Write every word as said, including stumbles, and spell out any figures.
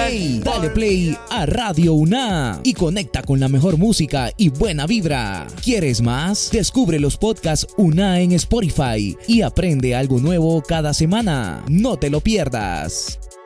Hey, dale play a Radio UNA y conecta con la mejor música y buena vibra. ¿Quieres más? Descubre los podcasts UNA en Spotify y aprende algo nuevo cada semana. No te lo pierdas.